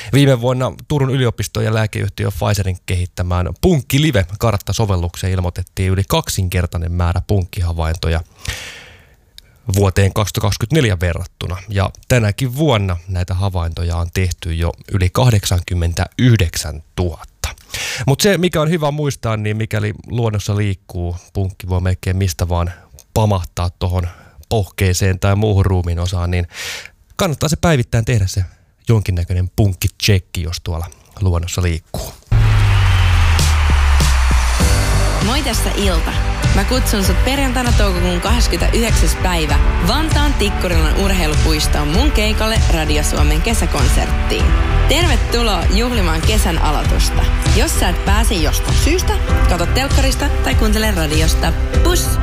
Viime vuonna Turun yliopiston ja lääkeyhtiö Pfizerin kehittämään Punkki Live-karttasovellukseen ilmoitettiin yli 2-kertainen määrä punkkihavaintoja vuoteen 2024 verrattuna. Ja tänäkin vuonna näitä havaintoja on tehty jo yli 89 000. Mutta se, mikä on hyvä muistaa, niin mikäli luonnossa liikkuu, punkki voi melkein mistä vaan pamahtaa tuohon pohkeeseen tai muuhun ruumiin osaan, niin kannattaa se päivittäin tehdä se jonkinnäköinen punkki-tsekki, jos tuolla luonnossa liikkuu. Moi, tässä Ilta. Mä kutsun sut perjantaina toukokuun 29. päivä Vantaan Tikkurilan urheilupuistoon mun keikalle Radio Suomen kesäkonserttiin. Tervetuloa juhlimaan kesän aloitusta. Jos sä et pääse jostain syystä, kato telkkarista tai kuuntele radiosta. Pus!